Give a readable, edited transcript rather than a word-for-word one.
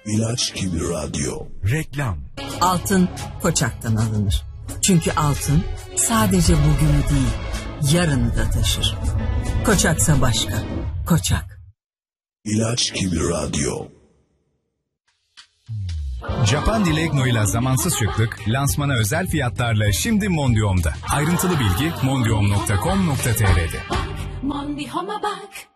İlaç gibi radyo. Reklam. Altın Koçak'tan alınır. Çünkü altın sadece bugünü değil, yarını da taşır. Koçaksa başka. Koçak. İlaç gibi radyo. Japan Dilegno ile zamansız şıklık lansmana özel fiyatlarla şimdi Mondium'da. Ayrıntılı bilgi mondium.com.tr'de. Mondihom'a bak.